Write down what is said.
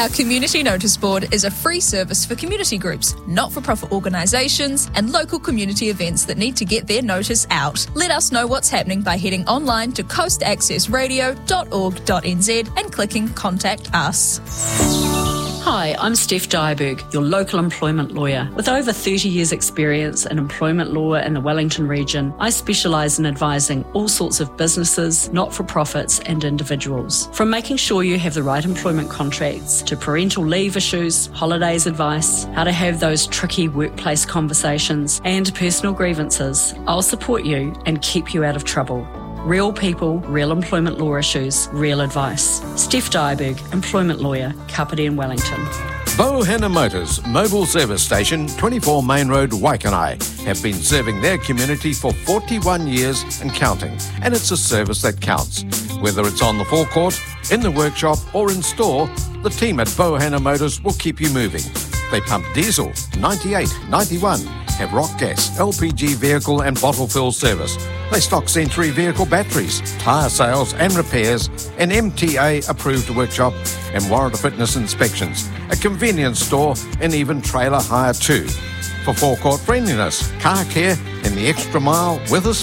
Our community notice board is a free service for community groups, not-for-profit organisations and local community events that need to get their notice out. Let us know what's happening by heading online to coastaccessradio.org.nz and clicking Contact Us. Hi, I'm Steph Dyerberg, your local employment lawyer. With over 30 years' experience in employment law in the Wellington region, I specialise in advising all sorts of businesses, not-for-profits and individuals. From making sure you have the right employment contracts to parental leave issues, holidays advice, how to have those tricky workplace conversations and personal grievances, I'll support you and keep you out of trouble. Real people, real employment law issues, real advice. Steph Dyerberg, employment lawyer, Kapiti in Wellington. Bohenna Motors Mobile Service Station, 24 Main Road, Waikanai, have been serving their community for 41 years and counting, and it's a service that counts. Whether it's on the forecourt, in the workshop or in store, the team at Bohenna Motors will keep you moving. They pump diesel, 98, 91, have rock gas, LPG vehicle and bottle fill service. They stock Century vehicle batteries, tyre sales and repairs, an MTA approved workshop and Warrant Fitness inspections, a convenience store and even trailer hire too. For forecourt friendliness, car care and the extra mile with a